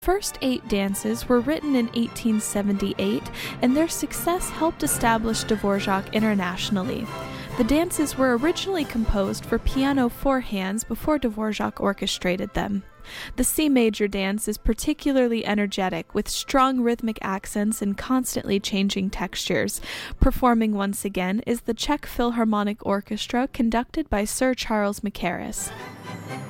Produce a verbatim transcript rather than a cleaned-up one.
First eight dances were written in eighteen seventy-eight, and their success helped establish Dvorak internationally. The dances were originally composed for piano four hands before Dvorak orchestrated them. The C major dance is particularly energetic, with strong rhythmic accents and constantly changing textures. Performing once again is the Czech Philharmonic Orchestra, conducted by Sir Charles Mackerras.